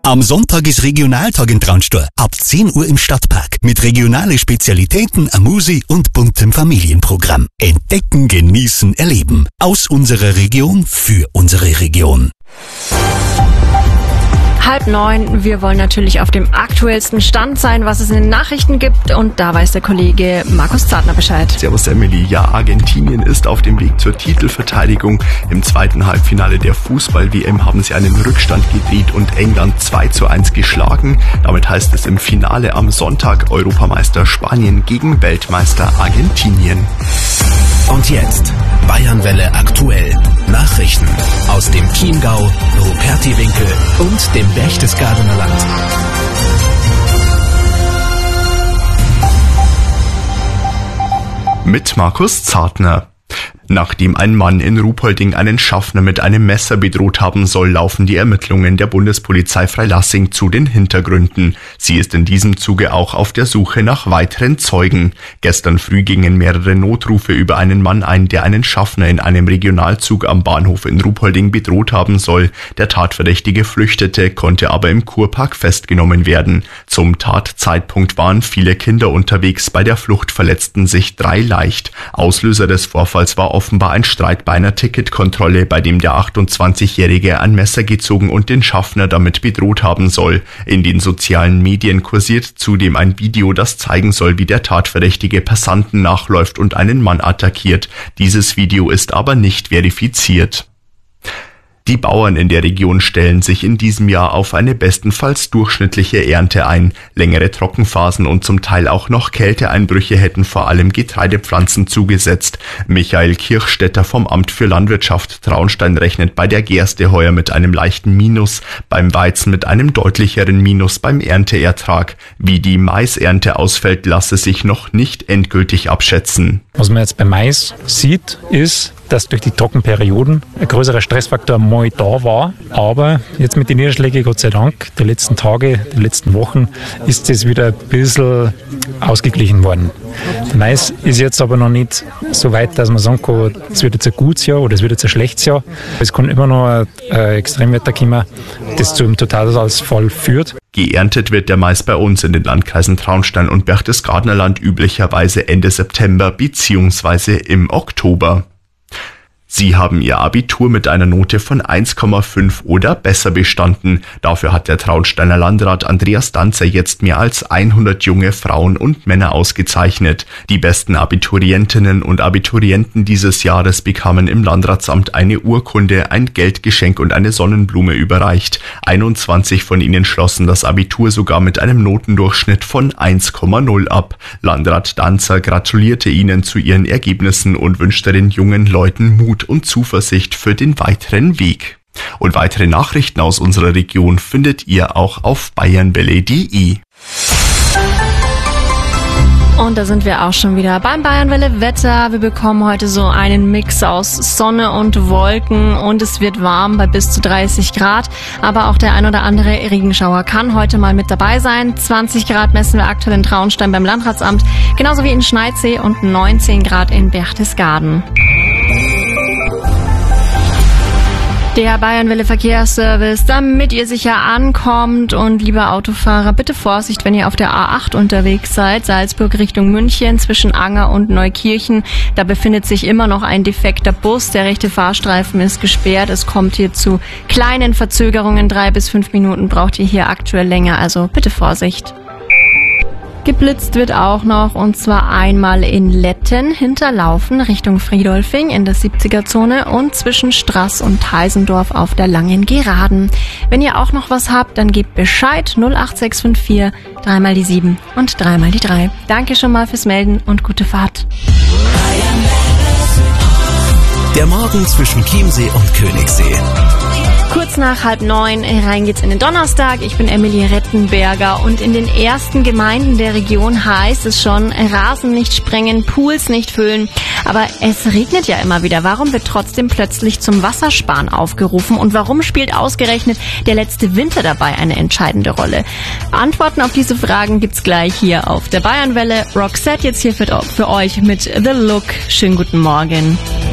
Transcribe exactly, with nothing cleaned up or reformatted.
Am Sonntag ist Regionaltag in Traunstein. Ab zehn Uhr im Stadtpark. Mit regionalen Spezialitäten, Amusi und buntem Familienprogramm. Entdecken, genießen, erleben. Aus unserer Region für unsere Region. Halb neun. Wir wollen natürlich auf dem aktuellsten Stand sein, was es in den Nachrichten gibt. Und da weiß der Kollege Markus Zartner Bescheid. Servus Emily. Ja, Argentinien ist auf dem Weg zur Titelverteidigung. Im zweiten Halbfinale der Fußball-W M haben sie einen Rückstand gedreht und England zwei zu eins geschlagen. Damit heißt es im Finale am Sonntag Europameister Spanien gegen Weltmeister Argentinien. Und jetzt Bayernwelle aktuell. Nachrichten aus dem Chiemgau, Rupertiwinkel und dem Berchtesgadener Land. Mit Markus Zartner. Nachdem ein Mann in Ruhpolding einen Schaffner mit einem Messer bedroht haben soll, laufen die Ermittlungen der Bundespolizei Freilassing zu den Hintergründen. Sie ist in diesem Zuge auch auf der Suche nach weiteren Zeugen. Gestern früh gingen mehrere Notrufe über einen Mann ein, der einen Schaffner in einem Regionalzug am Bahnhof in Ruhpolding bedroht haben soll. Der Tatverdächtige flüchtete, konnte aber im Kurpark festgenommen werden. Zum Tatzeitpunkt waren viele Kinder unterwegs, bei der Flucht verletzten sich drei leicht. Auslöser des Vorfalls war offenbar ein Streit bei einer Ticketkontrolle, bei dem der achtundzwanzigjährige ein Messer gezogen und den Schaffner damit bedroht haben soll. In den sozialen Medien kursiert zudem ein Video, das zeigen soll, wie der Tatverdächtige Passanten nachläuft und einen Mann attackiert. Dieses Video ist aber nicht verifiziert. Die Bauern in der Region stellen sich in diesem Jahr auf eine bestenfalls durchschnittliche Ernte ein. Längere Trockenphasen und zum Teil auch noch Kälteeinbrüche hätten vor allem Getreidepflanzen zugesetzt. Michael Kirchstetter vom Amt für Landwirtschaft Traunstein rechnet bei der Gerste heuer mit einem leichten Minus, beim Weizen mit einem deutlicheren Minus beim Ernteertrag. Wie die Maisernte ausfällt, lasse sich noch nicht endgültig abschätzen. Was man jetzt beim Mais sieht, ist, dass durch die Trockenperioden ein größerer Stressfaktor mal da war. Aber jetzt mit den Niederschlägen, Gott sei Dank, der letzten Tage, der letzten Wochen, ist das wieder ein bisschen ausgeglichen worden. Der Mais ist jetzt aber noch nicht so weit, dass man sagen kann, es wird jetzt ein gutes Jahr oder es wird jetzt ein schlechtes Jahr. Es kann immer noch ein, ein Extremwetter kommen, das zu einem Totalausfall führt. Geerntet wird der Mais bei uns in den Landkreisen Traunstein und Berchtesgadener Land üblicherweise Ende September bzw. im Oktober. Sie haben Ihr Abitur mit einer Note von eins Komma fünf oder besser bestanden. Dafür hat der Traunsteiner Landrat Andreas Danzer jetzt mehr als hundert junge Frauen und Männer ausgezeichnet. Die besten Abiturientinnen und Abiturienten dieses Jahres bekamen im Landratsamt eine Urkunde, ein Geldgeschenk und eine Sonnenblume überreicht. einundzwanzig von ihnen schlossen das Abitur sogar mit einem Notendurchschnitt von eins Komma null ab. Landrat Danzer gratulierte ihnen zu ihren Ergebnissen und wünschte den jungen Leuten Mut und Zuversicht für den weiteren Weg. Und weitere Nachrichten aus unserer Region findet ihr auch auf bayernwelle punkt de. Und da sind wir auch schon wieder beim Bayernwelle Wetter. Wir bekommen heute so einen Mix aus Sonne und Wolken und es wird warm bei bis zu dreißig Grad. Aber auch der ein oder andere Regenschauer kann heute mal mit dabei sein. zwanzig Grad messen wir aktuell in Traunstein beim Landratsamt, genauso wie in Schneidsee und neunzehn Grad in Berchtesgaden. Der Bayernwelle Verkehrsservice, damit ihr sicher ankommt. Und lieber Autofahrer, bitte Vorsicht, wenn ihr auf der A acht unterwegs seid, Salzburg Richtung München zwischen Anger und Neukirchen. Da befindet sich immer noch ein defekter Bus. Der rechte Fahrstreifen ist gesperrt. Es kommt hier zu kleinen Verzögerungen. Drei bis fünf Minuten braucht ihr hier aktuell länger. Also bitte Vorsicht. Geblitzt wird auch noch, und zwar einmal in Letten, Hinterlaufen Richtung Friedolfing in der siebziger-Zone und zwischen Straß und Heisendorf auf der Langen Geraden. Wenn ihr auch noch was habt, dann gebt Bescheid. null acht sechs fünf vier, dreimal die sieben und dreimal die drei. Danke schon mal fürs Melden und gute Fahrt. Der Morgen zwischen Chiemsee und Königssee. Kurz nach halb neun, rein geht's in den Donnerstag. Ich bin Emilie Rettenberger und in den ersten Gemeinden der Region heißt es schon, Rasen nicht sprengen, Pools nicht füllen. Aber es regnet ja immer wieder. Warum wird trotzdem plötzlich zum Wassersparen aufgerufen und warum spielt ausgerechnet der letzte Winter dabei eine entscheidende Rolle? Antworten auf diese Fragen gibt's gleich hier auf der Bayernwelle. Roxette jetzt hier für, für euch mit The Look. Schönen guten Morgen.